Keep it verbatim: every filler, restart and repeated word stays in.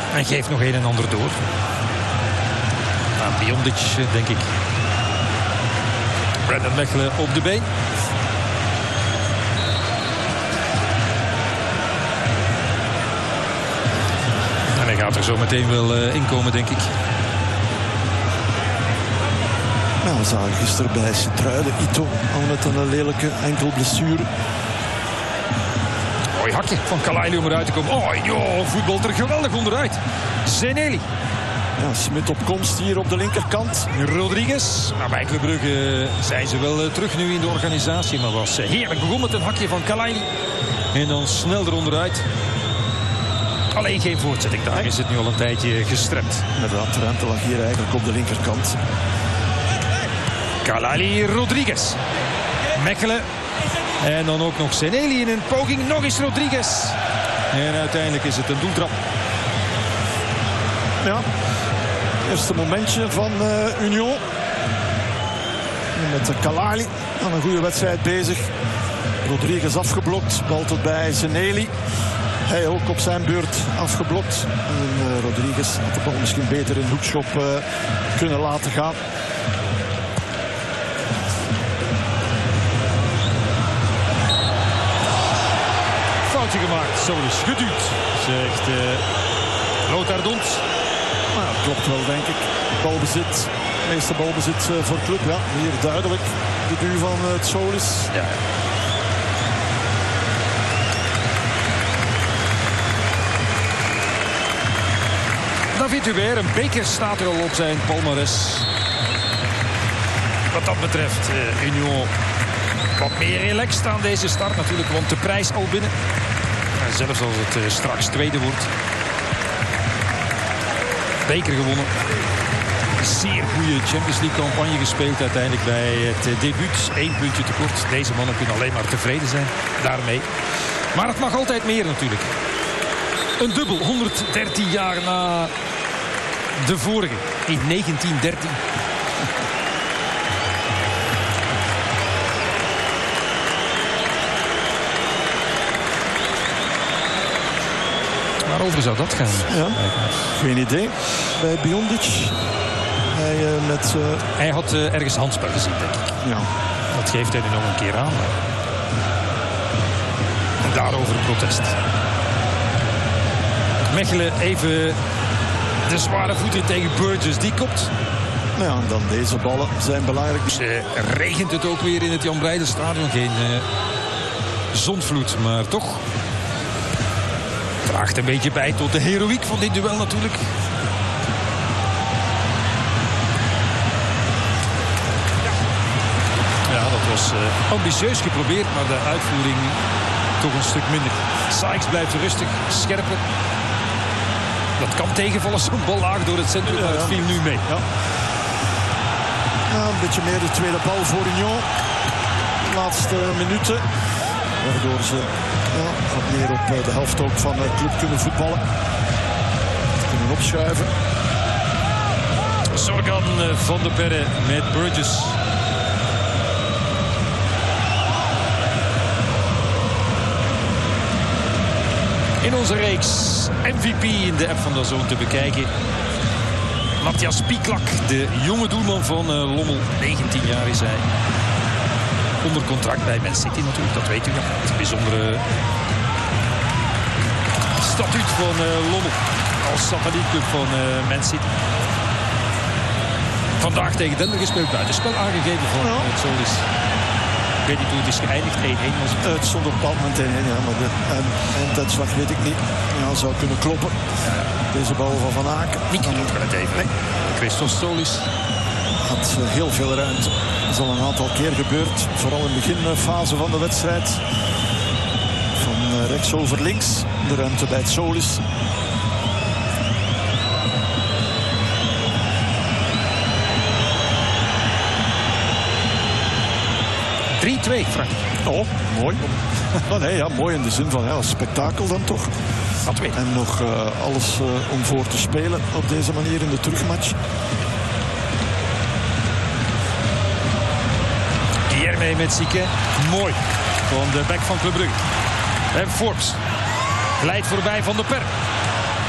En geeft nog een en ander door. Aan Biondic, denk ik. Brandon Mechelen op de been. En hij gaat er zo meteen wel uh, inkomen, denk ik. Nou, we zagen gisteren bij Sint-Truiden Ito al met een lelijke enkelblessure. Mooi hakje van Kalaili om eruit te komen. Oh, joh, voetbalt er geweldig onderuit. Zeneli. Ja, Smit op komst hier op de linkerkant. Rodriguez. Nou, bij Club Brugge zijn ze wel uh, terug nu in de organisatie. Maar was uh, heerlijk begonnen met een hakje van Kalaili. En dan snel eronderuit. Alleen geen voortzetting. Daar is het nu al een tijdje gestrept. Inderdaad, de ruimte lag hier eigenlijk op de linkerkant. Kalaili, Rodriguez. Mechelen. En dan ook nog Zeneli in een poging. Nog eens Rodriguez. En uiteindelijk is het een doeltrap. Ja, eerste momentje van uh, Union. Met Kalaili aan een goede wedstrijd bezig. Rodriguez afgeblokt. Bal tot bij Zeneli. Hij ook op zijn beurt afgeblokt. En uh, Rodriguez had de bal misschien beter in hoekschop uh, kunnen laten gaan. Foutje gemaakt. Solis geduwd. Zegt uh, Lothar Dont. Nou, dat klopt wel, denk ik. Balbezit. De meeste balbezit uh, voor Club. Ja, hier duidelijk de duw van uh, het Solis. Ja. David Hubert, een beker staat er al op zijn palmares. Wat dat betreft, uh, Union wat meer relaxed aan deze start natuurlijk, want de prijs al binnen. En zelfs als het uh, straks tweede wordt. Beker gewonnen. Zeer goede Champions League campagne gespeeld uiteindelijk bij het uh, debuut. Eén puntje tekort. Deze mannen kunnen alleen maar tevreden zijn daarmee. Maar het mag altijd meer natuurlijk. Een dubbel, honderddertien jaar na de vorige, in negentien dertien. Waarover zou dat gaan? Ja, geen idee. Bij Biondic. Hij, uh, met, uh... hij had uh, ergens handspel gezien, denk ik. Ja. Dat geeft hij nu nog een keer aan. Maar... En daarover een protest. Mechelen even de zware voeten tegen Burgess. Die kopt. Ja, en dan deze ballen zijn belangrijk. Dus, uh, regent het ook weer in het Jan Breydel-stadion. Geen uh, zonvloed, maar toch draagt een beetje bij tot de heroïek van dit duel natuurlijk. Ja, dat was uh, ambitieus geprobeerd, maar de uitvoering toch een stuk minder. Sykes blijft rustig, scherper. Dat kan tegenvallen, zo'n bal laag door het centrum, maar het viel nu mee. Ja. Ja, een beetje meer de tweede bal voor Union. De laatste minuten. Waardoor ze ja, wat meer op de helft ook van de club kunnen voetballen. Kunnen opschuiven. Sorgan van de Perre met Burgess. In onze reeks M V P in de app van de Zone te bekijken. Matthias Pieklak, de jonge doelman van uh, Lommel. negentien jaar is hij. Onder contract bij Man City natuurlijk, dat weet u nog. Het bijzondere statuut van uh, Lommel als satellietclub van uh, Man City. Vandaag tegen Denver gespeeld, buitenspel aangegeven van ja. Het Solis. Ik weet niet hoe het is geëindigd, één-één was het. Het stond op een bepaald moment één-één, ja, maar de eindtijdslag weet ik niet. Ja, zou kunnen kloppen. Ja. Deze bal van Van Aken. Niet genoeg kan het even. Nee. Christos Solis had heel veel ruimte. Dat is al een aantal keer gebeurd. Vooral in de beginfase van de wedstrijd. Van rechts over links. De ruimte bij het Solis. drie-twee, Frank. Oh, mooi. Oh, nee, ja, mooi in de zin van ja, spektakel dan toch. En nog uh, alles uh, om voor te spelen op deze manier in de terugmatch. Guilherme met Sique. Mooi. Van de back van Club Brugge. En Forbes. Leidt voorbij Van de Per.